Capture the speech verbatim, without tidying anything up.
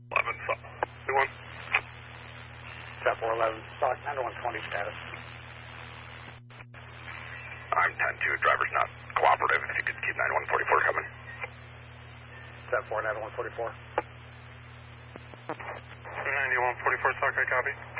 eleven, one. Step four eleven, stock ninety-one twenty status. I'm ten two, driver's not cooperative. If you could keep ninety-one forty-four coming. Step four ninety-one forty-four. ninety-one forty-four, stock, I copy.